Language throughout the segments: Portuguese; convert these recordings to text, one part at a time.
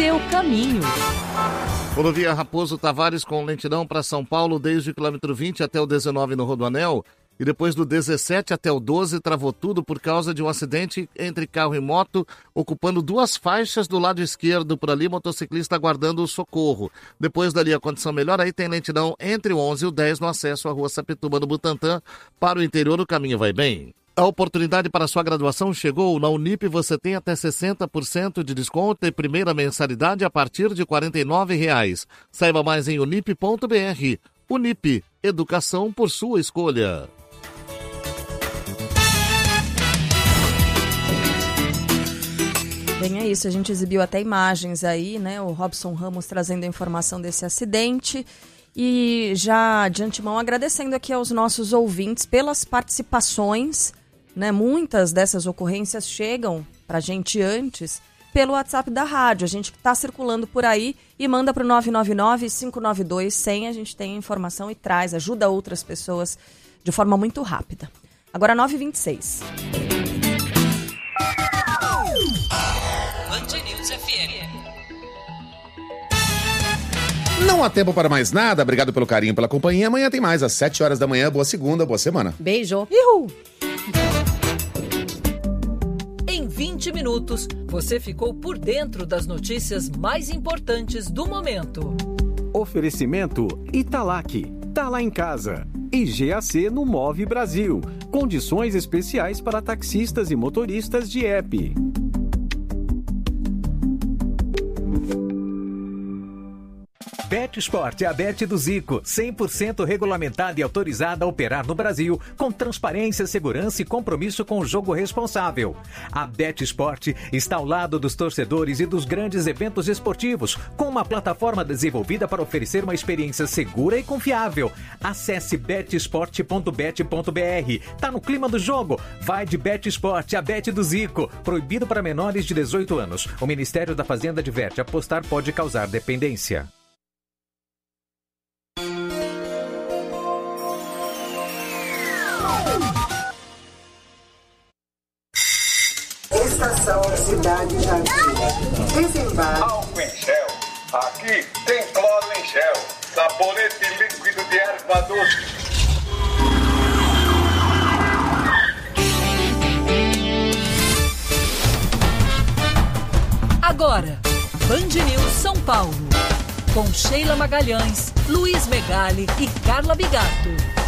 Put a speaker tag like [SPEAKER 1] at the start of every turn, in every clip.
[SPEAKER 1] seu caminho.
[SPEAKER 2] Rodovia Raposo Tavares com lentidão para São Paulo desde o quilômetro 20 até o 19 no Rodoanel. E depois do 17 até o 12 travou tudo por causa de um acidente entre carro e moto, ocupando 2 faixas do lado esquerdo. Por ali, motociclista aguardando o socorro. Depois dali a condição melhor, aí tem lentidão entre o 11 e o 10 no acesso à rua Sapituba no Butantã. Para o interior o caminho vai bem. A oportunidade para sua graduação chegou. Na Unip você tem até 60% de desconto e primeira mensalidade a partir de R$ 49,00. Saiba mais em unip.br. Unip, educação por sua escolha.
[SPEAKER 3] Bem, é isso, a gente exibiu até imagens aí, né? O Robson Ramos trazendo a informação desse acidente. E já de antemão agradecendo aqui aos nossos ouvintes pelas participações, né? Muitas dessas ocorrências chegam pra gente antes pelo WhatsApp da rádio. A gente está circulando por aí e manda pro 999-592-100. A gente tem a informação e traz, ajuda outras pessoas de forma muito rápida. Agora 9h26.
[SPEAKER 1] Band News FM.
[SPEAKER 4] Não há tempo para mais nada. Obrigado pelo carinho, pela companhia. Amanhã tem mais, às 7 horas da manhã. Boa segunda, boa semana.
[SPEAKER 3] Beijo. Ihu!
[SPEAKER 1] Em 20 minutos, você ficou por dentro das notícias mais importantes do momento.
[SPEAKER 5] Oferecimento Italac. Tá lá em casa. E GAC no Move Brasil. Condições especiais para taxistas e motoristas de app.
[SPEAKER 6] BetSport é a Bet do Zico, 100% regulamentada e autorizada a operar no Brasil, com transparência, segurança e compromisso com o jogo responsável. A BetSport está ao lado dos torcedores e dos grandes eventos esportivos, com uma plataforma desenvolvida para oferecer uma experiência segura e confiável. Acesse betsport.bet.br. Tá no clima do jogo? Vai de BetSport, a Bet do Zico. Proibido para menores de 18 anos. O Ministério da Fazenda adverte: apostar pode causar dependência.
[SPEAKER 7] Estação Cidade Jardim. Desembarque.
[SPEAKER 8] Álcool em gel. Aqui tem cloro em gel. Sabonete líquido de erva doce.
[SPEAKER 1] Agora, Band News São Paulo. Com Sheila Magalhães, Luiz Megali e Carla Bigato.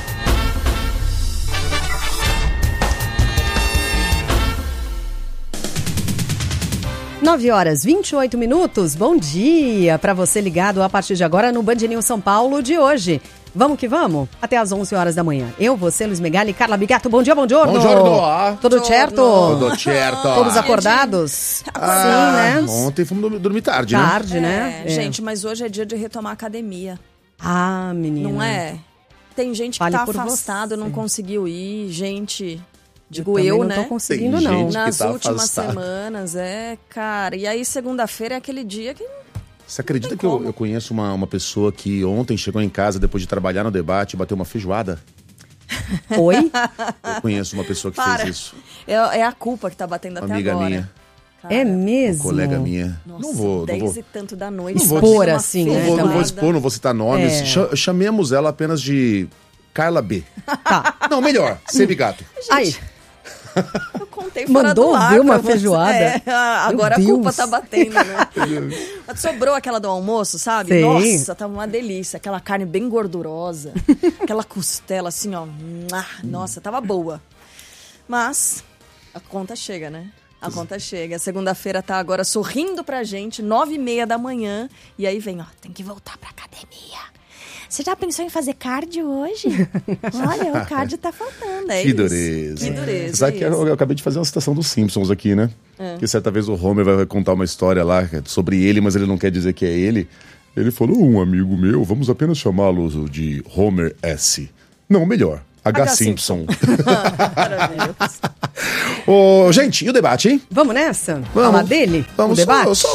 [SPEAKER 9] 9h28. Bom dia para você ligado a partir de agora no Band News São Paulo de hoje. Vamos que vamos? Até às 11 horas da manhã. Eu, você, Luiz Megali e Carla Bigato. Bom dia, bom giorno.
[SPEAKER 4] Bom giorno.
[SPEAKER 9] Tudo certo?
[SPEAKER 4] Tudo certo.
[SPEAKER 9] Todos acordados? Sim, né?
[SPEAKER 4] Ontem fomos dormir tarde,
[SPEAKER 9] né? Tarde, né?
[SPEAKER 3] Gente, mas hoje é dia de retomar a academia.
[SPEAKER 9] Ah, menina.
[SPEAKER 3] Não é? Tem gente que tá afastado, não conseguiu ir. Gente... Digo eu, né?
[SPEAKER 9] Não tô conseguindo, não.
[SPEAKER 3] Nas últimas semanas, cara. E aí, segunda-feira é aquele dia que...
[SPEAKER 4] Você acredita que eu conheço uma pessoa que ontem chegou em casa depois de trabalhar no debate e bateu uma feijoada?
[SPEAKER 9] Oi?
[SPEAKER 4] Eu conheço uma pessoa que fez isso.
[SPEAKER 3] É a culpa que tá batendo até agora.
[SPEAKER 4] Amiga minha.
[SPEAKER 3] Cara,
[SPEAKER 9] é mesmo?
[SPEAKER 4] Uma colega minha.
[SPEAKER 3] Nossa,
[SPEAKER 4] não vou.
[SPEAKER 3] 10 e tanto da noite.
[SPEAKER 9] Expor assim, né?
[SPEAKER 4] Não vou expor, não vou citar nomes. Chamemos ela apenas de Carla B.
[SPEAKER 9] Tá.
[SPEAKER 4] Não, melhor, C. Bigato.
[SPEAKER 9] Aí.
[SPEAKER 3] Eu contei fora
[SPEAKER 9] Mandou
[SPEAKER 3] do ar
[SPEAKER 9] ver uma feijoada.
[SPEAKER 3] Agora a culpa tá batendo, né? Mas sobrou aquela do almoço, sabe?
[SPEAKER 9] Sei.
[SPEAKER 3] Nossa, tava uma delícia. Aquela carne bem gordurosa. Aquela costela assim, ó. Nossa, tava boa. Mas a conta chega, né? A conta chega. Segunda-feira tá agora sorrindo pra gente, 9h30 da manhã. E aí vem, ó, tem que voltar pra academia. Você já pensou em fazer cardio hoje? Olha, o cardio tá faltando,
[SPEAKER 4] Que dureza.
[SPEAKER 3] Que dureza.
[SPEAKER 4] Sabe que eu acabei de fazer uma citação dos Simpsons aqui, né? Que certa vez o Homer vai contar uma história lá sobre ele, mas ele não quer dizer que é ele. Ele falou, um amigo meu, vamos apenas chamá-lo de Homer S. Não, melhor, H. Simpson.
[SPEAKER 3] Maravilhoso.
[SPEAKER 4] Gente, e o debate, hein?
[SPEAKER 9] Vamos nessa?
[SPEAKER 4] Vamos.
[SPEAKER 9] Falar dele?
[SPEAKER 4] Vamos,
[SPEAKER 9] o debate?
[SPEAKER 4] Só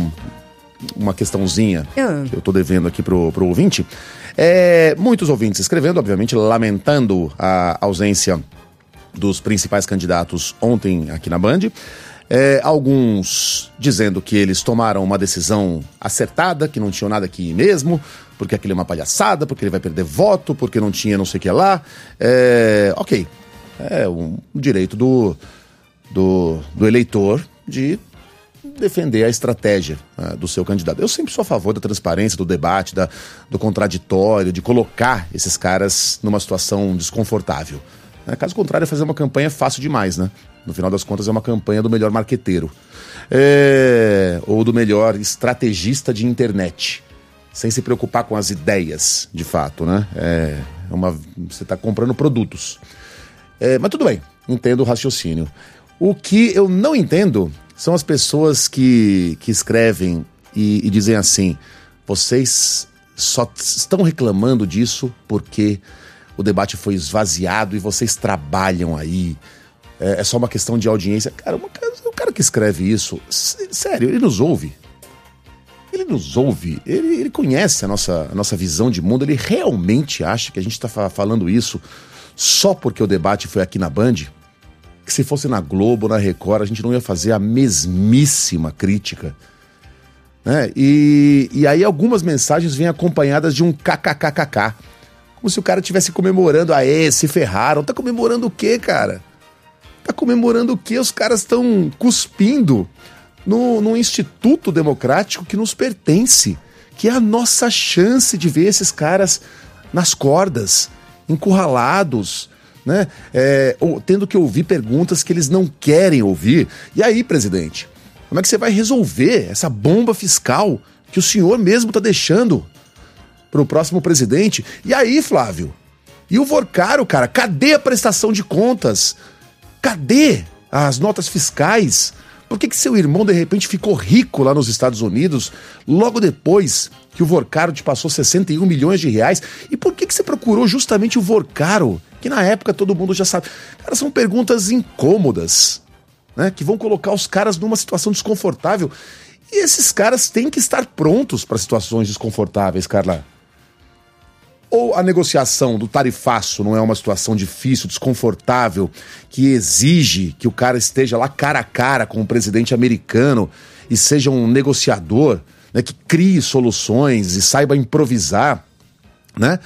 [SPEAKER 4] uma questãozinha que eu tô devendo aqui pro ouvinte. Muitos ouvintes escrevendo, obviamente, lamentando a ausência dos principais candidatos ontem aqui na Band. Alguns dizendo que eles tomaram uma decisão acertada, que não tinham nada aqui mesmo, porque aquilo é uma palhaçada, porque ele vai perder voto, porque não tinha não sei o que lá. Ok, é um direito do eleitor de defender a estratégia do seu candidato. Eu sempre sou a favor da transparência, do debate, do contraditório, de colocar esses caras numa situação desconfortável. Caso contrário, fazer uma campanha é fácil demais, né? No final das contas, é uma campanha do melhor marqueteiro. Ou do melhor estrategista de internet. Sem se preocupar com as ideias, de fato, né? Você está comprando produtos. Mas tudo bem, entendo o raciocínio. O que eu não entendo são as pessoas que escrevem e dizem assim: vocês só estão reclamando disso porque o debate foi esvaziado e vocês trabalham aí. É só uma questão de audiência. Cara, o cara que escreve isso, sério, ele nos ouve. Ele nos ouve, ele conhece a nossa visão de mundo, ele realmente acha que a gente está falando isso só porque o debate foi aqui na Band? Que se fosse na Globo, na Record, a gente não ia fazer a mesmíssima crítica. Né? E aí algumas mensagens vêm acompanhadas de um kkkk. Como se o cara estivesse comemorando, se ferraram. Tá comemorando o quê, cara? Tá comemorando o quê? Os caras estão cuspindo num instituto democrático que nos pertence, que é a nossa chance de ver esses caras nas cordas, encurralados, né? Tendo que ouvir perguntas que eles não querem ouvir. E aí, presidente, como é que você vai resolver essa bomba fiscal que o senhor mesmo está deixando para o próximo presidente? E aí, Flávio? E o Vorcaro, cara? Cadê a prestação de contas? Cadê as notas fiscais? Por que seu irmão, de repente, ficou rico lá nos Estados Unidos, logo depois que o Vorcaro te passou 61 milhões de reais? E por que você procurou justamente o Vorcaro, que na época todo mundo já sabe? Cara, são perguntas incômodas, né, que vão colocar os caras numa situação desconfortável. E esses caras têm que estar prontos para situações desconfortáveis, Carla. Ou a negociação do tarifaço não é uma situação difícil, desconfortável, que exige que o cara esteja lá cara a cara com o presidente americano e seja um negociador, né, que crie soluções e saiba improvisar, né?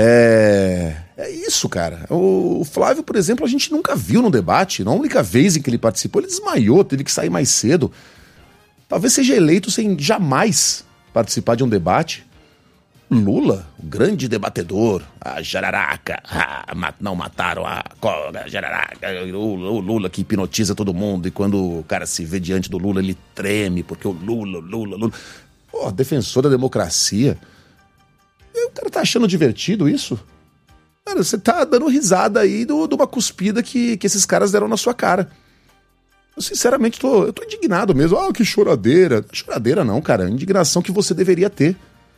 [SPEAKER 4] É isso, cara. O Flávio, por exemplo, a gente nunca viu no debate. Na única vez em que ele participou, ele desmaiou, teve que sair mais cedo. Talvez seja eleito sem jamais participar de um debate. Lula, o grande debatedor, a jararaca, não mataram a cobra, jararaca, o Lula que hipnotiza todo mundo, e quando o cara se vê diante do Lula, ele treme, porque o Lula. Pô, defensor da democracia. E o cara tá achando divertido isso? Cara, você tá dando risada aí de uma cuspida que esses caras deram na sua cara. Eu sinceramente tô indignado mesmo. Que choradeira. Choradeira não, cara, indignação que você deveria ter.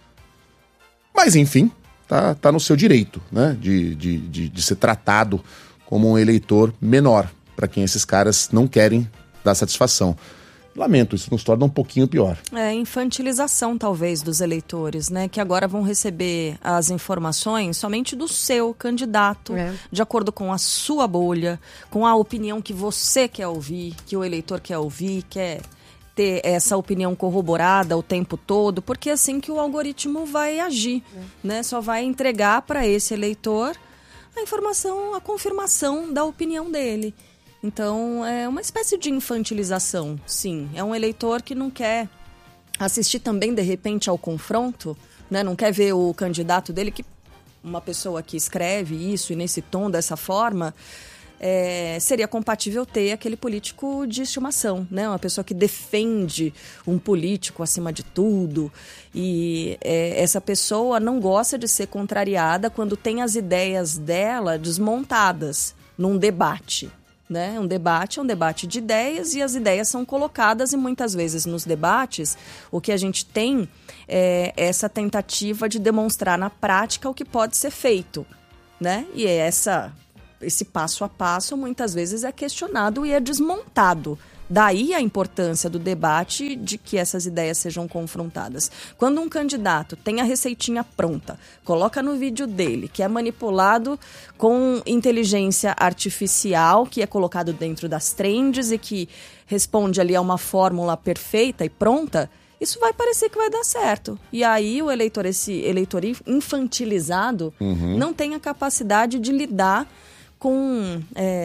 [SPEAKER 4] Mas, enfim, tá no seu direito, né, de ser tratado como um eleitor menor, para quem esses caras não querem dar satisfação. Lamento, isso nos torna um pouquinho pior.
[SPEAKER 3] Infantilização, talvez, dos eleitores, né, que agora vão receber as informações somente do seu candidato, de acordo com a sua bolha, com a opinião que você quer ouvir, que o eleitor quer ouvir, quer ter essa opinião corroborada o tempo todo, porque é assim que o algoritmo vai agir, né? Só vai entregar para esse eleitor a informação, a confirmação da opinião dele. Então, é uma espécie de infantilização, sim. É um eleitor que não quer assistir também, de repente, ao confronto, né? Não quer ver o candidato dele, que uma pessoa que escreve isso e nesse tom, dessa forma, seria compatível ter aquele político de estimação, né? Uma pessoa que defende um político acima de tudo. E essa pessoa não gosta de ser contrariada quando tem as ideias dela desmontadas num debate. Né? Um debate é um debate de ideias, e as ideias são colocadas, e muitas vezes nos debates o que a gente tem é essa tentativa de demonstrar na prática o que pode ser feito, né? E esse passo a passo muitas vezes é questionado e é desmontado Daí a importância do debate de que essas ideias sejam confrontadas. Quando um candidato tem a receitinha pronta, coloca no vídeo dele, que é manipulado com inteligência artificial, que é colocado dentro das trends e que responde ali a uma fórmula perfeita e pronta, isso vai parecer que vai dar certo. E aí o eleitor, esse eleitor infantilizado, não tem a capacidade de lidar com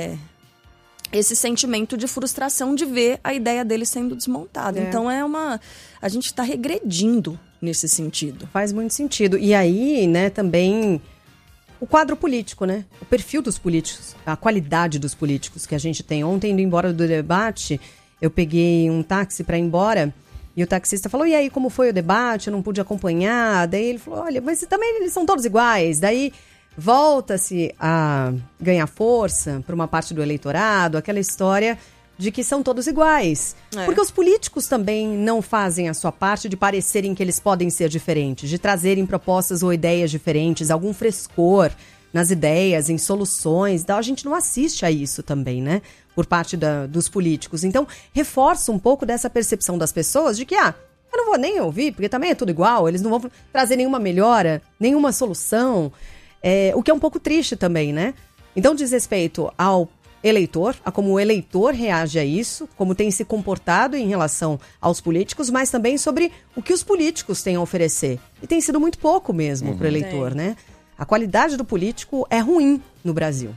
[SPEAKER 3] esse sentimento de frustração de ver a ideia dele sendo desmontada. Então a gente está regredindo nesse sentido.
[SPEAKER 9] Faz muito sentido. E aí, né, também o quadro político, né? O perfil dos políticos, a qualidade dos políticos que a gente tem. Ontem, indo embora do debate, eu peguei um táxi para ir embora e o taxista falou, e aí, como foi o debate? Eu não pude acompanhar. Daí ele falou, olha, mas também eles são todos iguais. Daí volta-se a ganhar força para uma parte do eleitorado, aquela história de que são todos iguais. Porque os políticos também não fazem a sua parte de parecerem que eles podem ser diferentes, de trazerem propostas ou ideias diferentes, algum frescor nas ideias, em soluções. Então, a gente não assiste a isso também, né? Por parte dos políticos. Então, reforça um pouco dessa percepção das pessoas de que, eu não vou nem ouvir, porque também é tudo igual, eles não vão trazer nenhuma melhora, nenhuma solução. O que é um pouco triste também, né? Então, diz respeito ao eleitor, a como o eleitor reage a isso, como tem se comportado em relação aos políticos, mas também sobre o que os políticos têm a oferecer. E tem sido muito pouco mesmo para o eleitor, né? A qualidade do político é ruim no Brasil.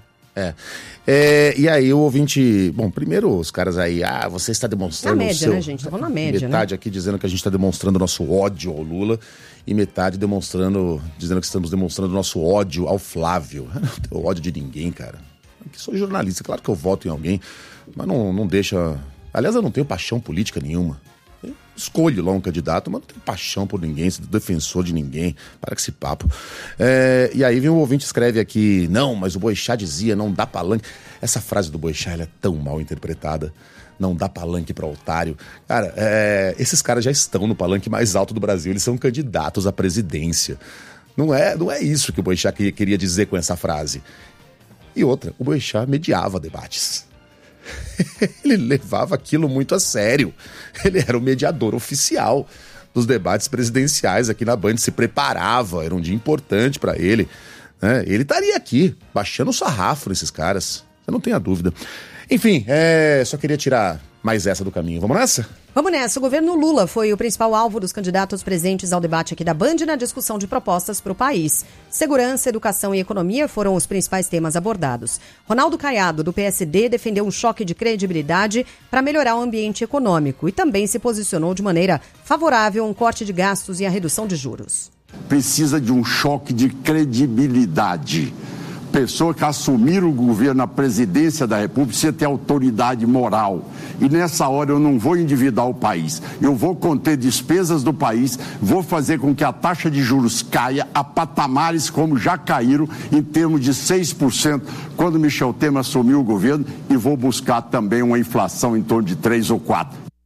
[SPEAKER 4] E aí o ouvinte... Bom, primeiro os caras aí... você está demonstrando
[SPEAKER 9] na média, né, gente? Tô falando na média,
[SPEAKER 4] metade
[SPEAKER 9] né?
[SPEAKER 4] aqui dizendo que a gente está demonstrando nosso ódio ao Lula e metade dizendo que estamos demonstrando nosso ódio ao Flávio. Eu não tenho ódio de ninguém, cara. Eu sou jornalista, claro que eu voto em alguém, mas não deixa... Aliás, eu não tenho paixão política nenhuma. Eu escolho lá um candidato, mas não tenho paixão por ninguém, sou defensor de ninguém. Para com esse papo. E aí vem um ouvinte escreve aqui, não, mas o Boechat dizia, não dá palanque. Essa frase do Boechat, ela é tão mal interpretada. Não dá palanque para otário. Cara, esses caras já estão no palanque mais alto do Brasil, eles são candidatos à presidência. Não é isso que o Boechat queria dizer com essa frase. E outra, o Boechat mediava debates. Ele levava aquilo muito a sério. Ele era o mediador oficial dos debates presidenciais aqui na Band, se preparava, era um dia importante para ele. Né? Ele estaria aqui, baixando o sarrafo nesses caras, eu não tenho a dúvida. Enfim, só queria tirar mais essa do caminho. Vamos nessa?
[SPEAKER 9] Vamos nessa. O governo Lula foi o principal alvo dos candidatos presentes ao debate aqui da Band na discussão de propostas para o país. Segurança, educação e economia foram os principais temas abordados. Ronaldo Caiado, do PSD, defendeu um choque de credibilidade para melhorar o ambiente econômico e também se posicionou de maneira favorável a um corte de gastos e a redução de juros.
[SPEAKER 10] Precisa de um choque de credibilidade. Pessoa que assumir o governo, a presidência da República, precisa ter autoridade moral. E nessa hora eu não vou endividar o país. Eu vou conter despesas do país, vou fazer com que a taxa de juros caia a patamares como já caíram, em termos de 6%, quando Michel Temer assumiu o governo, e vou buscar também uma inflação em torno de 3 ou 4%.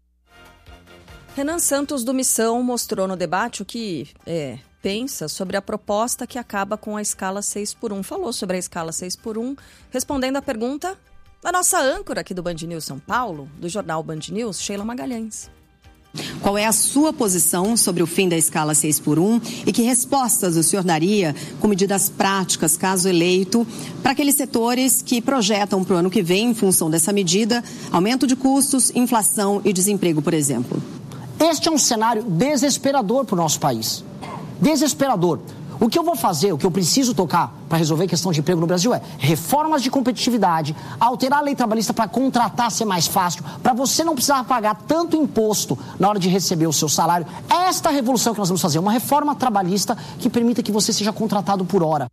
[SPEAKER 3] Renan Santos, do Missão, mostrou no debate o que pensa sobre a proposta que acaba com a escala 6x1. Falou sobre a escala 6x1, respondendo a pergunta da nossa âncora aqui do Band News São Paulo, do jornal Band News, Sheila Magalhães.
[SPEAKER 11] Qual é a sua posição sobre o fim da escala 6x1 e que respostas o senhor daria com medidas práticas, caso eleito, para aqueles setores que projetam para o ano que vem, em função dessa medida, aumento de custos, inflação e desemprego, por exemplo?
[SPEAKER 12] Este é um cenário desesperador para o nosso país. Desesperador. O que eu vou fazer, o que eu preciso tocar para resolver a questão de emprego no Brasil é reformas de competitividade, alterar a lei trabalhista para contratar ser mais fácil, para você não precisar pagar tanto imposto na hora de receber o seu salário. É esta a revolução que nós vamos fazer, uma reforma trabalhista que permita que você seja contratado por hora.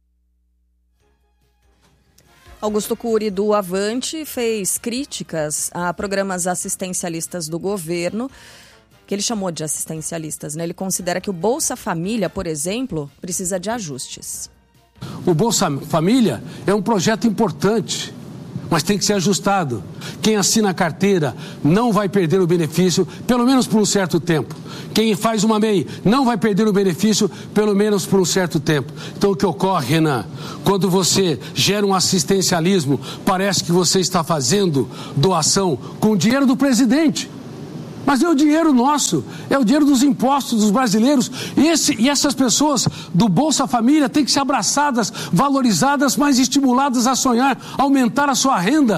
[SPEAKER 3] Augusto Cury, do Avante, fez críticas a programas assistencialistas do governo, que ele chamou de assistencialistas, né? Ele considera que o Bolsa Família, por exemplo, precisa de ajustes.
[SPEAKER 13] O Bolsa Família é um projeto importante, mas tem que ser ajustado. Quem assina a carteira não vai perder o benefício, pelo menos por um certo tempo. Quem faz uma MEI não vai perder o benefício, pelo menos por um certo tempo. Então o que ocorre, Renan, quando você gera um assistencialismo, parece que você está fazendo doação com o dinheiro do presidente. Mas é o dinheiro nosso, é o dinheiro dos impostos dos brasileiros. E essas pessoas do Bolsa Família têm que ser abraçadas, valorizadas, mas estimuladas a sonhar, aumentar a sua renda.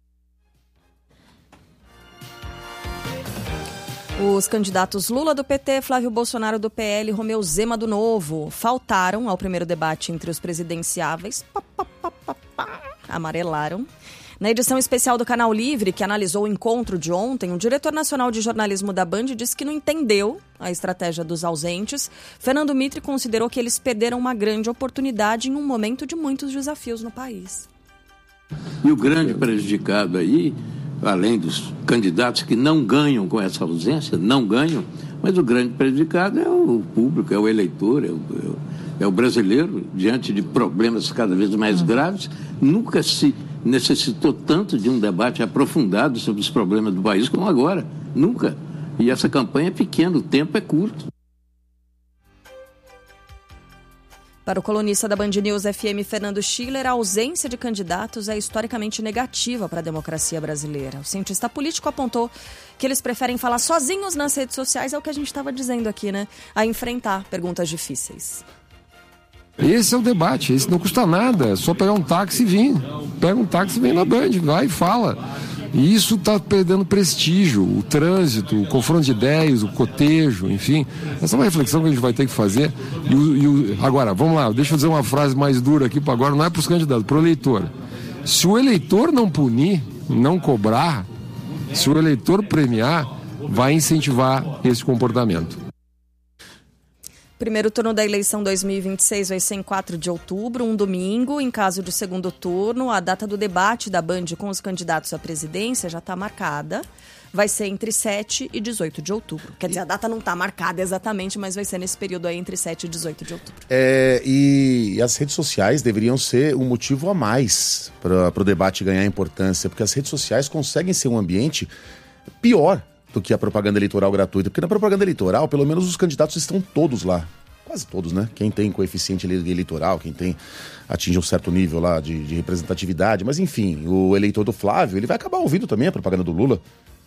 [SPEAKER 3] Os candidatos Lula do PT, Flávio Bolsonaro do PL e Romeu Zema do Novo faltaram ao primeiro debate entre os presidenciáveis. Amarelaram. Na edição especial do Canal Livre, que analisou o encontro de ontem, o diretor nacional de jornalismo da Band disse que não entendeu a estratégia dos ausentes. Fernando Mitre considerou que eles perderam uma grande oportunidade em um momento de muitos desafios no país.
[SPEAKER 14] E o grande prejudicado aí, além dos candidatos que não ganham com essa ausência, não ganham, mas o grande prejudicado é o público, é o eleitor, é o brasileiro, diante de problemas cada vez mais graves. Nunca se necessitou tanto de um debate aprofundado sobre os problemas do país como agora. Nunca. E essa campanha é pequena, o tempo é curto.
[SPEAKER 3] Para o colunista da Band News FM, Fernando Schiller, a ausência de candidatos é historicamente negativa para a democracia brasileira. O cientista político apontou que eles preferem falar sozinhos nas redes sociais, é o que a gente estava dizendo aqui, né? A enfrentar perguntas difíceis.
[SPEAKER 15] Esse é o debate, esse não custa nada, é só pegar um táxi e vir. Pega um táxi e vem na Band, vai e fala. E isso está perdendo prestígio, o trânsito, o confronto de ideias, o cotejo, enfim. Essa é uma reflexão que a gente vai ter que fazer. Agora, vamos lá, deixa eu dizer uma frase mais dura aqui, agora não é para os candidatos, para o eleitor. Se o eleitor não punir, não cobrar, se o eleitor premiar, vai incentivar esse comportamento.
[SPEAKER 3] Primeiro turno da eleição 2026 vai ser em 4 de outubro, um domingo. Em caso de segundo turno, a data do debate da Band com os candidatos à presidência já está marcada. Vai ser entre 7 e 18 de outubro. Quer dizer, a data não está marcada exatamente, mas vai ser nesse período aí entre 7 e 18 de outubro.
[SPEAKER 4] E as redes sociais deveriam ser um motivo a mais para o debate ganhar importância, porque as redes sociais conseguem ser um ambiente pior do que a propaganda eleitoral gratuita, porque na propaganda eleitoral, pelo menos os candidatos estão todos lá, quase todos, né? Quem tem coeficiente eleitoral, quem atinge um certo nível lá de representatividade, mas enfim, o eleitor do Flávio, ele vai acabar ouvindo também a propaganda do Lula.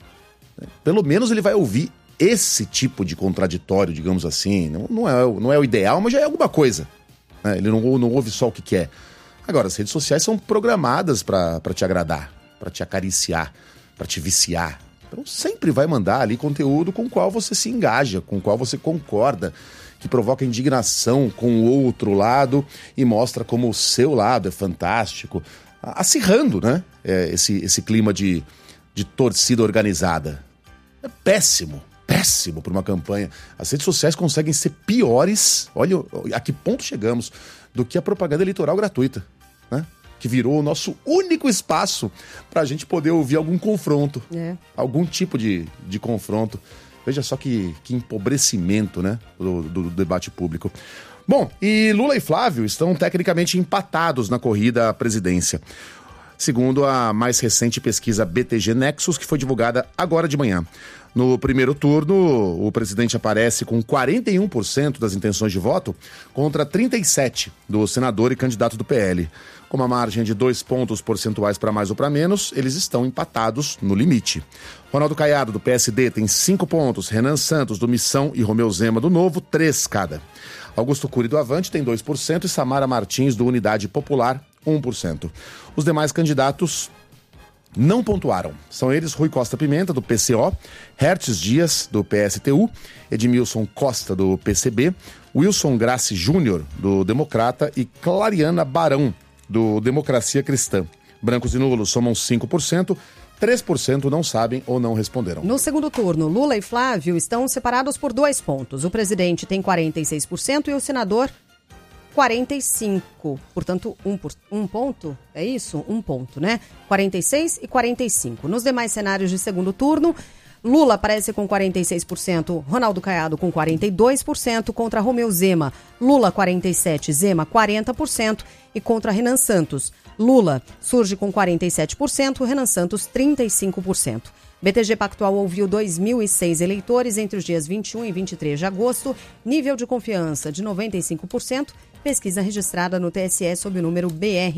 [SPEAKER 4] Pelo menos ele vai ouvir esse tipo de contraditório, digamos assim, não é o ideal, mas já é alguma coisa, né? Ele não ouve só o que quer. Agora, as redes sociais são programadas para te agradar, para te acariciar, para te viciar. Então sempre vai mandar ali conteúdo com o qual você se engaja, com o qual você concorda, que provoca indignação com o outro lado e mostra como o seu lado é fantástico, acirrando, né? Esse clima de torcida organizada. É péssimo para uma campanha. As redes sociais conseguem ser piores, olha a que ponto chegamos, do que a propaganda eleitoral gratuita, né? Que virou o nosso único espaço para a gente poder ouvir algum confronto, algum tipo de confronto. Veja só que empobrecimento, né, do debate público. Bom, e Lula e Flávio estão tecnicamente empatados na corrida à presidência, segundo a mais recente pesquisa BTG Nexus, que foi divulgada agora de manhã. No primeiro turno, o presidente aparece com 41% das intenções de voto contra 37% do senador e candidato do PL. Com uma margem de 2 pontos percentuais para mais ou para menos, eles estão empatados no limite. Ronaldo Caiado, do PSD, tem 5 pontos, Renan Santos, do Missão, e Romeu Zema, do Novo, 3 cada. Augusto Cury, do Avante, tem 2% e Samara Martins, do Unidade Popular, 1%. Os demais candidatos não pontuaram. São eles Rui Costa Pimenta, do PCO, Hertz Dias, do PSTU, Edmilson Costa, do PCB, Wilson Grassi Júnior, do Democrata, e Clariana Barão, do Democracia Cristã. Brancos e nulos somam 5%, 3% não sabem ou não responderam.
[SPEAKER 9] No segundo turno, Lula e Flávio estão separados por 2 pontos. O presidente tem 46% e o senador 45%. Portanto, um ponto, é isso? 1 ponto, né? 46 e 45. Nos demais cenários de segundo turno, Lula aparece com 46%, Ronaldo Caiado com 42%, contra Romeu Zema, Lula 47%, Zema 40%, e contra Renan Santos, Lula surge com 47%, Renan Santos 35%. BTG Pactual ouviu 2.006 eleitores entre os dias 21 e 23 de agosto. Nível de confiança de 95%. Pesquisa registrada no TSE sob o número BR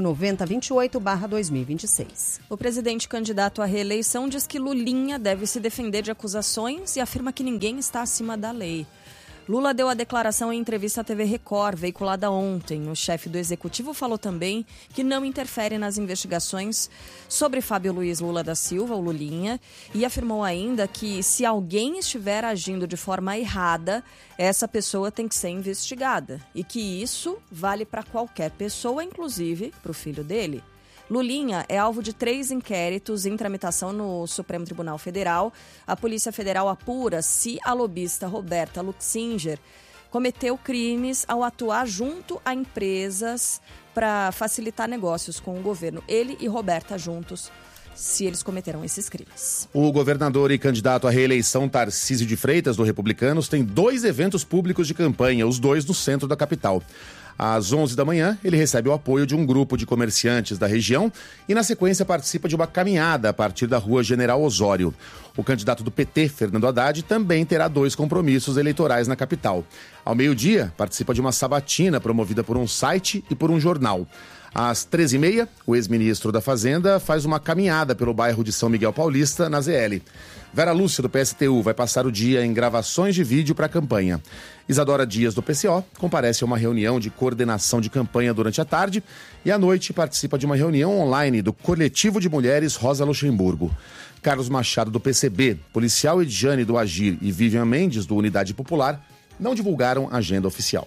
[SPEAKER 9] 09028/2026.
[SPEAKER 3] O presidente candidato à reeleição diz que Lulinha deve se defender de acusações e afirma que ninguém está acima da lei. Lula deu a declaração em entrevista à TV Record, veiculada ontem. O chefe do executivo falou também que não interfere nas investigações sobre Fábio Luiz Lula da Silva, o Lulinha, e afirmou ainda que se alguém estiver agindo de forma errada, essa pessoa tem que ser investigada e que isso vale para qualquer pessoa, inclusive para o filho dele. Lulinha é alvo de 3 inquéritos em tramitação no Supremo Tribunal Federal. A Polícia Federal apura se a lobista Roberta Luxinger cometeu crimes ao atuar junto a empresas para facilitar negócios com o governo. Ele e Roberta juntos, se eles cometeram esses crimes.
[SPEAKER 16] O governador e candidato à reeleição Tarcísio de Freitas, do Republicanos, tem 2 eventos públicos de campanha, os 2 no centro da capital. Às 11 da manhã, ele recebe o apoio de um grupo de comerciantes da região e, na sequência, participa de uma caminhada a partir da Rua General Osório. O candidato do PT, Fernando Haddad, também terá 2 compromissos eleitorais na capital. Ao meio-dia, participa de uma sabatina promovida por um site e por um jornal. Às 13h30, o ex-ministro da Fazenda faz uma caminhada pelo bairro de São Miguel Paulista, na ZL. Vera Lúcia, do PSTU, vai passar o dia em gravações de vídeo para a campanha. Isadora Dias, do PCO, comparece a uma reunião de coordenação de campanha durante a tarde e à noite participa de uma reunião online do Coletivo de Mulheres Rosa Luxemburgo. Carlos Machado, do PCB, policial Edjane, do Agir e Vivian Mendes, do Unidade Popular, não divulgaram agenda oficial.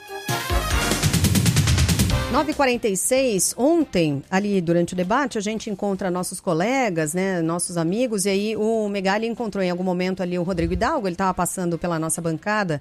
[SPEAKER 9] 9h46, ontem, ali durante o debate, a gente encontra nossos colegas, né, nossos amigos, e aí o Megali encontrou em algum momento ali o Rodrigo Hidalgo, ele estava passando pela nossa bancada,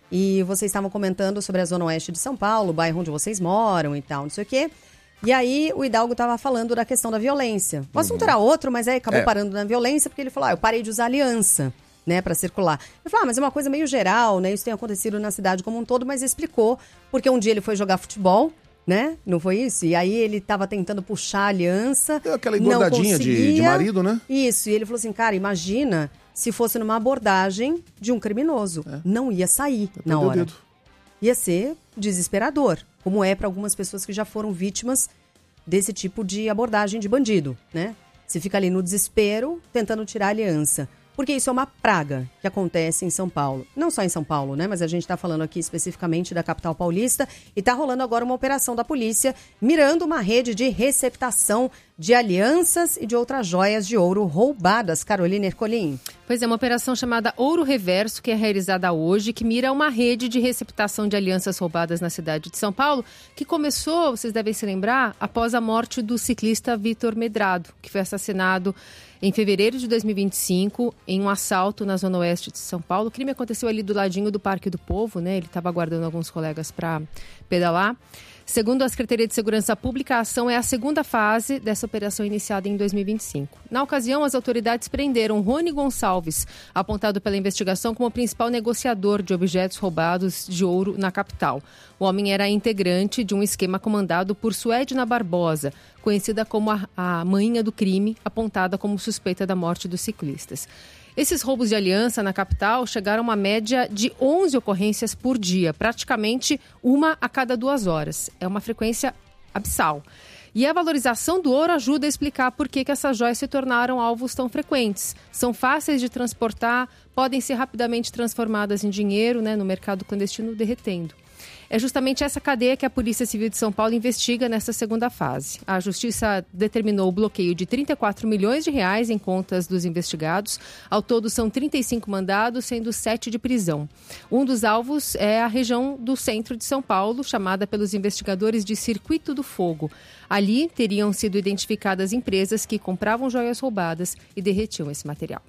[SPEAKER 9] e vocês estavam comentando sobre a Zona Oeste de São Paulo, o bairro onde vocês moram e tal, não sei o quê. E aí o Hidalgo estava falando da questão da violência. O assunto era outro, mas aí acabou parando na violência, porque ele falou, eu parei de usar aliança, né, para circular. Eu falei, mas é uma coisa meio geral, né, isso tem acontecido na cidade como um todo, mas explicou, porque um dia ele foi jogar futebol, né? Não foi isso? E aí ele estava tentando puxar a aliança.
[SPEAKER 16] Aquela engordadinha de marido, né?
[SPEAKER 9] Isso. E ele falou assim, cara, imagina se fosse numa abordagem de um criminoso. Não ia sair na hora. Ia ser desesperador, como é para algumas pessoas que já foram vítimas desse tipo de abordagem de bandido, né? Você fica ali no desespero, tentando tirar a aliança. Porque isso é uma praga que acontece em São Paulo. Não só em São Paulo, né? Mas a gente está falando aqui especificamente da capital paulista. E está rolando agora uma operação da polícia mirando uma rede de receptação de alianças e de outras joias de ouro roubadas. Carolina Ercolim.
[SPEAKER 17] Pois é, uma operação chamada Ouro Reverso, que é realizada hoje, que mira uma rede de receptação de alianças roubadas na cidade de São Paulo, que começou, vocês devem se lembrar, após a morte do ciclista Vitor Medrado, que foi assassinado em fevereiro de 2025, em um assalto na Zona Oeste de São Paulo. O crime aconteceu ali do ladinho do Parque do Povo, né? Ele estava aguardando alguns colegas para pedalar. Segundo a Secretaria de Segurança Pública, a ação é a segunda fase dessa operação iniciada em 2025. Na ocasião, as autoridades prenderam Rony Gonçalves, apontado pela investigação como o principal negociador de objetos roubados de ouro na capital. O homem era integrante de um esquema comandado por Suedna Barbosa, conhecida como a manhinha do crime, apontada como suspeita da morte dos ciclistas. Esses roubos de aliança na capital chegaram a uma média de 11 ocorrências por dia, praticamente uma a cada 2 horas. É uma frequência abissal. E a valorização do ouro ajuda a explicar por que essas joias se tornaram alvos tão frequentes. São fáceis de transportar, podem ser rapidamente transformadas em dinheiro, né, no mercado clandestino, derretendo. É justamente essa cadeia que a Polícia Civil de São Paulo investiga nessa segunda fase. A Justiça determinou o bloqueio de R$34 milhões em contas dos investigados. Ao todo, são 35 mandados, sendo 7 de prisão. Um dos alvos é a região do centro de São Paulo, chamada pelos investigadores de Circuito do Fogo. Ali teriam sido identificadas empresas que compravam joias roubadas e derretiam esse material.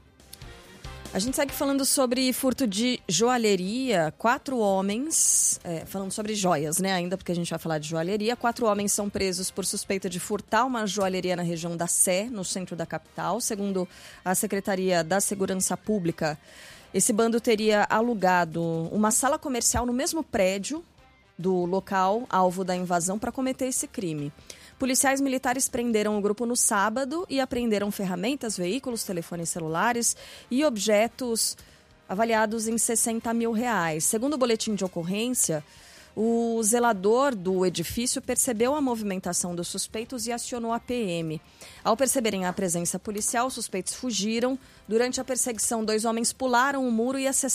[SPEAKER 3] A gente segue falando sobre furto de joalheria. 4 homens, falando sobre joias, né? Ainda porque a gente vai falar de joalheria. 4 homens são presos por suspeita de furtar uma joalheria na região da Sé, no centro da capital. Segundo a Secretaria da Segurança Pública, esse bando teria alugado uma sala comercial no mesmo prédio do local alvo da invasão para cometer esse crime. Policiais militares prenderam o grupo no sábado e apreenderam ferramentas, veículos, telefones celulares e objetos avaliados em R$60 mil. Segundo o boletim de ocorrência, o zelador do edifício percebeu a movimentação dos suspeitos e acionou a PM. Ao perceberem a presença policial, os suspeitos fugiram. Durante a perseguição, 2 homens pularam o muro e acessaram